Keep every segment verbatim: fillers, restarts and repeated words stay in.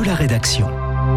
la rédaction.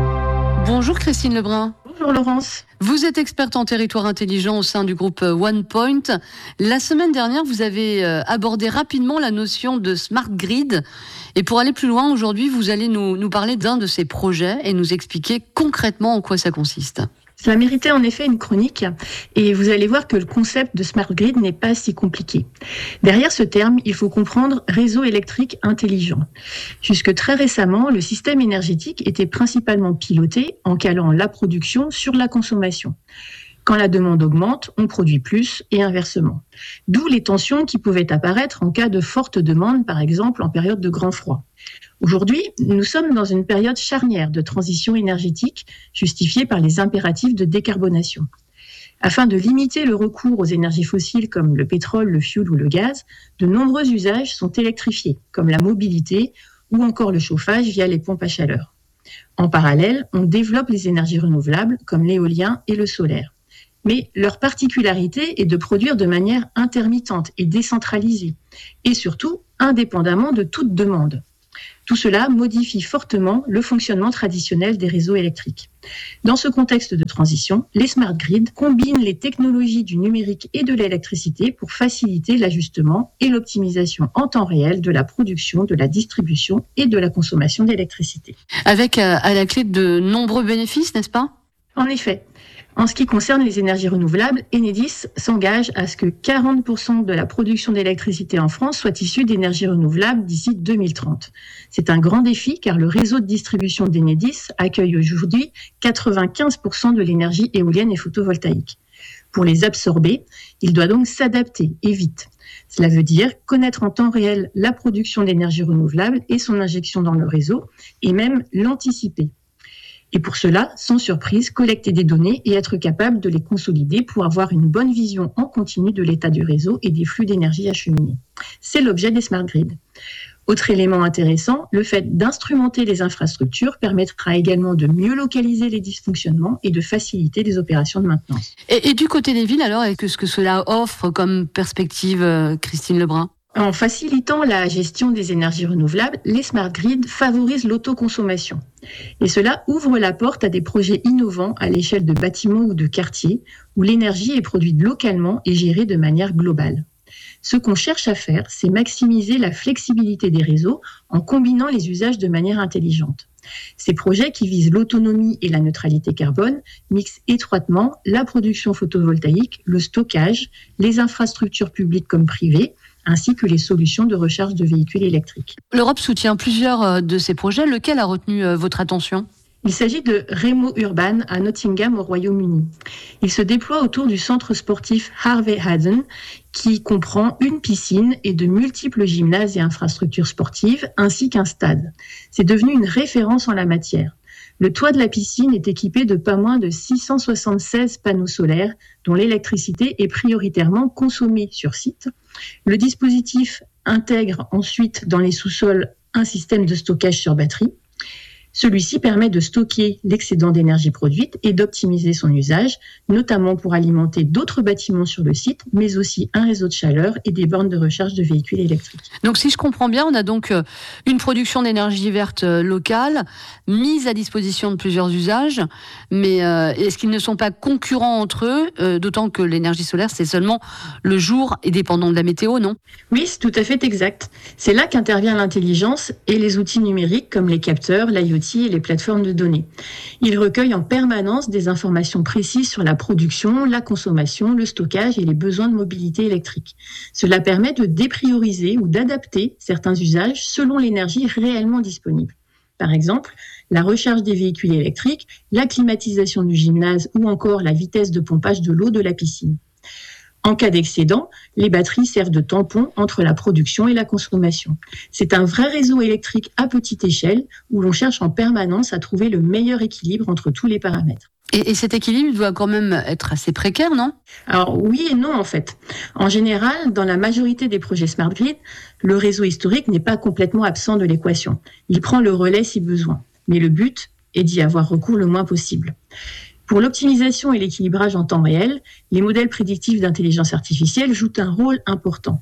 Bonjour Christine Lebrun. Bonjour Laurence. Vous êtes experte en territoire intelligent au sein du groupe OnePoint. La semaine dernière, vous avez abordé rapidement la notion de smart grid. Et pour aller plus loin, aujourd'hui, vous allez nous, nous parler d'un de ces projets et nous expliquer concrètement en quoi ça consiste. Cela méritait en effet une chronique et vous allez voir que le concept de smart grid n'est pas si compliqué. Derrière ce terme, il faut comprendre réseau électrique intelligent. Jusque très récemment, le système énergétique était principalement piloté en calant la production sur la consommation. Quand la demande augmente, on produit plus et inversement. D'où les tensions qui pouvaient apparaître en cas de forte demande, par exemple en période de grand froid. Aujourd'hui, nous sommes dans une période charnière de transition énergétique justifiée par les impératifs de décarbonation. Afin de limiter le recours aux énergies fossiles comme le pétrole, le fioul ou le gaz, de nombreux usages sont électrifiés, comme la mobilité ou encore le chauffage via les pompes à chaleur. En parallèle, on développe les énergies renouvelables comme l'éolien et le solaire. Mais leur particularité est de produire de manière intermittente et décentralisée, et surtout indépendamment de toute demande. Tout cela modifie fortement le fonctionnement traditionnel des réseaux électriques. Dans ce contexte de transition, les smart grids combinent les technologies du numérique et de l'électricité pour faciliter l'ajustement et l'optimisation en temps réel de la production, de la distribution et de la consommation d'électricité. Avec euh, à la clé de nombreux bénéfices, n'est-ce pas ? En effet. En ce qui concerne les énergies renouvelables, Enedis s'engage à ce que quarante pour cent de la production d'électricité en France soit issue d'énergies renouvelables d'ici deux mille trente. C'est un grand défi car le réseau de distribution d'Enedis accueille aujourd'hui quatre-vingt-quinze pour cent de l'énergie éolienne et photovoltaïque. Pour les absorber, il doit donc s'adapter et vite. Cela veut dire connaître en temps réel la production d'énergie renouvelable et son injection dans le réseau et même l'anticiper. Et pour cela, sans surprise, collecter des données et être capable de les consolider pour avoir une bonne vision en continu de l'état du réseau et des flux d'énergie acheminés. C'est l'objet des smart grids. Autre élément intéressant, le fait d'instrumenter les infrastructures permettra également de mieux localiser les dysfonctionnements et de faciliter les opérations de maintenance. Et, et du côté des villes, alors, qu'est-ce que cela offre comme perspective, Christine Lebrun ? En facilitant la gestion des énergies renouvelables, les smart grids favorisent l'autoconsommation. Et cela ouvre la porte à des projets innovants à l'échelle de bâtiments ou de quartiers où l'énergie est produite localement et gérée de manière globale. Ce qu'on cherche à faire, c'est maximiser la flexibilité des réseaux en combinant les usages de manière intelligente. Ces projets qui visent l'autonomie et la neutralité carbone mixent étroitement la production photovoltaïque, le stockage, les infrastructures publiques comme privées, ainsi que les solutions de recharge de véhicules électriques. L'Europe soutient plusieurs de ces projets. Lequel a retenu votre attention ? Il s'agit de Remo Urban à Nottingham au Royaume-Uni. Il se déploie autour du centre sportif Harvey Haden qui comprend une piscine et de multiples gymnases et infrastructures sportives ainsi qu'un stade. C'est devenu une référence en la matière. Le toit de la piscine est équipé de pas moins de six cent soixante-seize panneaux solaires dont l'électricité est prioritairement consommée sur site. Le dispositif intègre ensuite dans les sous-sols un système de stockage sur batterie. Celui-ci permet de stocker l'excédent d'énergie produite et d'optimiser son usage, notamment pour alimenter d'autres bâtiments sur le site, mais aussi un réseau de chaleur et des bornes de recharge de véhicules électriques. Donc si je comprends bien, on a donc une production d'énergie verte locale, mise à disposition de plusieurs usages, mais euh, est-ce qu'ils ne sont pas concurrents entre eux, euh, d'autant que l'énergie solaire, c'est seulement le jour et dépendant de la météo, non ? Oui, c'est tout à fait exact. C'est là qu'intervient l'intelligence et les outils numériques comme les capteurs, l'IoT, et les plateformes de données. Ils recueillent en permanence des informations précises sur la production, la consommation, le stockage et les besoins de mobilité électrique. Cela permet de déprioriser ou d'adapter certains usages selon l'énergie réellement disponible. Par exemple, la recharge des véhicules électriques, la climatisation du gymnase ou encore la vitesse de pompage de l'eau de la piscine. En cas d'excédent, les batteries servent de tampon entre la production et la consommation. C'est un vrai réseau électrique à petite échelle où l'on cherche en permanence à trouver le meilleur équilibre entre tous les paramètres. Et, et cet équilibre doit quand même être assez précaire, non ? Alors oui et non en fait. En général, dans la majorité des projets Smart Grid, le réseau historique n'est pas complètement absent de l'équation. Il prend le relais si besoin. Mais le but est d'y avoir recours le moins possible. Pour l'optimisation et l'équilibrage en temps réel, les modèles prédictifs d'intelligence artificielle jouent un rôle important.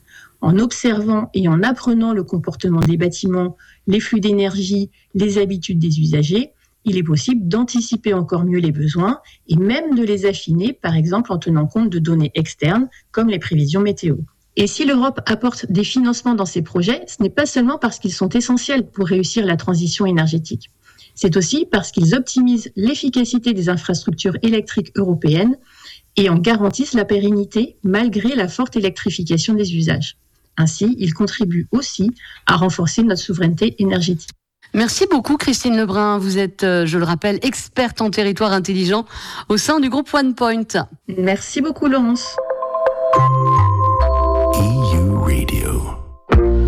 En observant et en apprenant le comportement des bâtiments, les flux d'énergie, les habitudes des usagers, il est possible d'anticiper encore mieux les besoins et même de les affiner, par exemple en tenant compte de données externes comme les prévisions météo. Et si l'Europe apporte des financements dans ces projets, ce n'est pas seulement parce qu'ils sont essentiels pour réussir la transition énergétique. C'est aussi parce qu'ils optimisent l'efficacité des infrastructures électriques européennes et en garantissent la pérennité malgré la forte électrification des usages. Ainsi, ils contribuent aussi à renforcer notre souveraineté énergétique. Merci beaucoup Christine Lebrun. Vous êtes, je le rappelle, experte en territoire intelligent au sein du groupe OnePoint. Merci beaucoup Laurence.